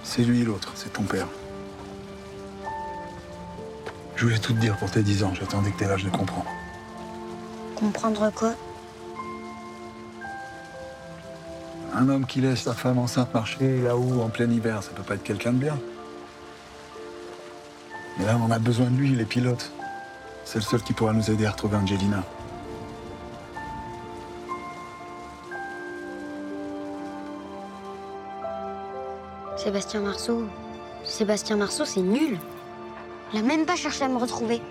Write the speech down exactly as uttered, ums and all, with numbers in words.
C'est lui l'autre, c'est ton père. Je voulais tout te dire pour tes dix ans, j'attendais que t'aies l'âge de comprendre. Comprendre quoi? Un homme qui laisse sa femme enceinte marcher là-haut en plein hiver, ça peut pas être quelqu'un de bien. Mais là, on a besoin de lui, les pilotes. C'est le seul qui pourra nous aider à retrouver Angelina. Sébastien Marceau. Sébastien Marceau, c'est nul. Il a même pas cherché à me retrouver.